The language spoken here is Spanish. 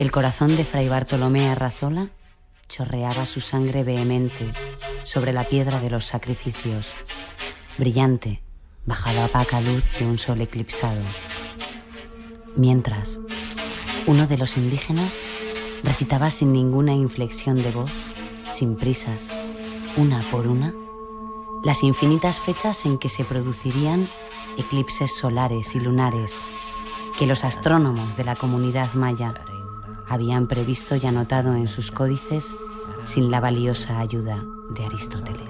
El corazón de Fray Bartolomé Arrazola chorreaba su sangre vehemente sobre la piedra de los sacrificios, brillante bajo la opaca luz de un sol eclipsado. Mientras, uno de los indígenas recitaba sin ninguna inflexión de voz, sin prisas, una por una, las infinitas fechas en que se producirían eclipses solares y lunares que los astrónomos de la comunidad maya habían previsto y anotado en sus códices sin la valiosa ayuda de Aristóteles.